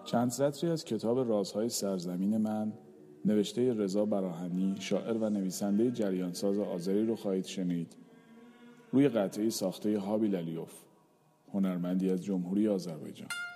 چند سطری از کتاب رازهای سرزمین من نوشته رضا براهنی، شاعر و نویسنده جریانساز آذری رو خواهید شنید روی قطعه ساخته هابیل علیوف، هنرمندی از جمهوری آذربایجان.